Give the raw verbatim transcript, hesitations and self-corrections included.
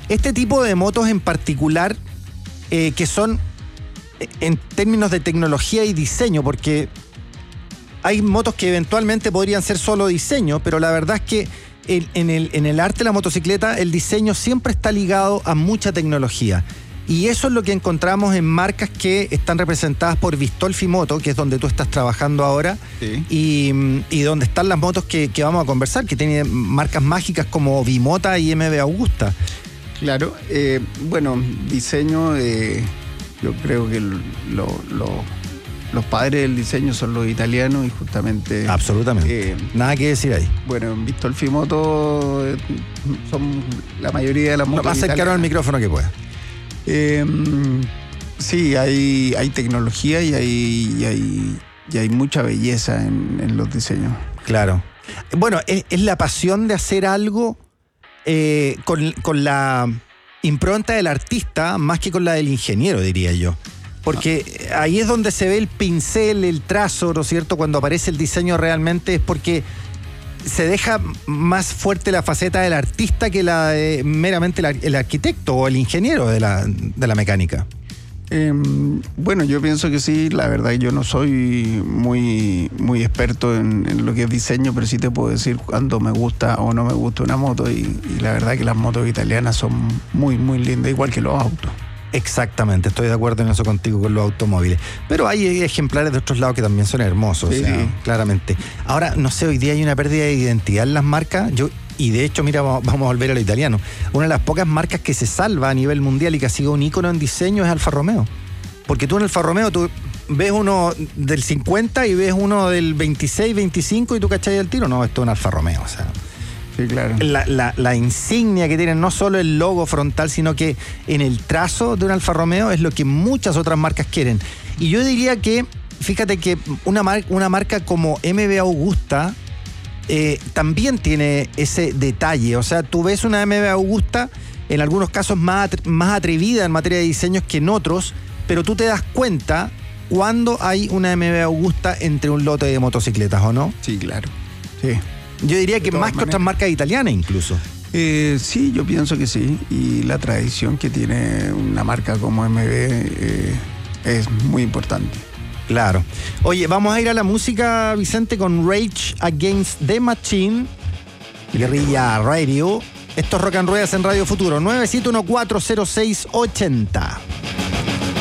este tipo de motos en particular, eh, que son en términos de tecnología y diseño, porque hay motos que eventualmente podrían ser solo diseño, pero la verdad es que el, en, el, en el arte de la motocicleta el diseño siempre está ligado a mucha tecnología. Y eso es lo que encontramos en marcas que están representadas por Vistolfi Moto, que es donde tú estás trabajando ahora, sí. y, y donde están las motos que, que vamos a conversar, que tienen marcas mágicas como Bimota y M V Agusta. Claro, eh, bueno, diseño, eh, yo creo que lo, lo, los padres del diseño son los italianos y justamente... Absolutamente, eh, nada que decir ahí. Bueno, en Vistolfi Moto eh, son la mayoría de las motos no, más cercano al micrófono que pueda. Eh, sí, hay, hay tecnología y hay, y hay, y hay mucha belleza en, en los diseños. Claro. Bueno, es, es la pasión de hacer algo eh, con, con la impronta del artista más que con la del ingeniero, diría yo. Porque ah. ahí es donde se ve el pincel, el trazo, ¿no es cierto? Cuando aparece el diseño realmente es porque se deja más fuerte la faceta del artista que la de meramente el, el arquitecto o el ingeniero de la, de la mecánica. Eh, bueno, yo pienso que sí. La verdad yo no soy muy, muy experto en, en lo que es diseño, pero sí te puedo decir cuando me gusta o no me gusta una moto, y, y la verdad que las motos italianas son muy, muy lindas, igual que los autos. Exactamente, estoy de acuerdo en eso contigo con los automóviles. Pero hay ejemplares de otros lados que también son hermosos, sí, o sea, claramente. Ahora, no sé, hoy día hay una pérdida de identidad en las marcas. Yo, y de hecho, mira, vamos, vamos a volver a lo italiano. Una de las pocas marcas que se salva a nivel mundial y que ha sido un ícono en diseño es Alfa Romeo. Porque tú en Alfa Romeo, tú ves uno del cincuenta y ves uno del veintiséis, veinticinco y tú cachai el tiro. No, esto es un Alfa Romeo, o sea... Sí, claro. La, la, la insignia que tienen, no solo el logo frontal, sino que en el trazo de un Alfa Romeo es lo que muchas otras marcas quieren. Y yo diría que, fíjate que una, mar, una marca como M V Agusta eh, también tiene ese detalle. O sea, tú ves una M V Agusta, en algunos casos más, más atrevida en materia de diseños que en otros, pero tú te das cuenta cuando hay una M V Agusta entre un lote de motocicletas, ¿o no? Sí, claro. Sí. Yo diría que más que otras marcas italianas incluso. Eh, sí, yo pienso que sí. Y la tradición que tiene una marca como M V eh, es muy importante. Claro. Oye, vamos a ir a la música, Vicente, con Rage Against the Machine, Guerrilla Radio. Esto es Rock and Ruedas en Radio Futuro. nueve siete uno cuatro cero seis ocho cero.